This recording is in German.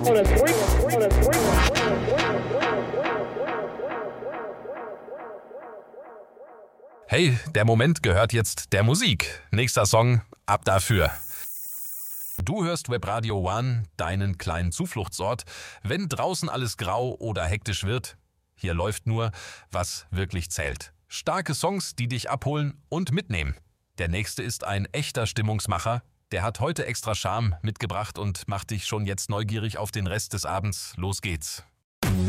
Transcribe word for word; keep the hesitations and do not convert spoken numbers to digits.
Hey, der Moment gehört jetzt der Musik. Nächster Song, ab dafür. Du hörst Webradio One, deinen kleinen Zufluchtsort, wenn draußen alles grau oder hektisch wird. Hier läuft nur, was wirklich zählt. Starke Songs, die dich abholen und mitnehmen. Der nächste ist ein echter Stimmungsmacher. Der hat heute extra Charme mitgebracht und macht dich schon jetzt neugierig auf den Rest des Abends. Los geht's.